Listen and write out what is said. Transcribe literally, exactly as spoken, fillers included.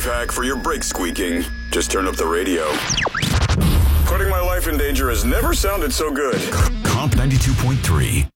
hack for your brake squeaking. Just turn up the radio. Putting my life in danger has never sounded so good. Comp ninety-two point three.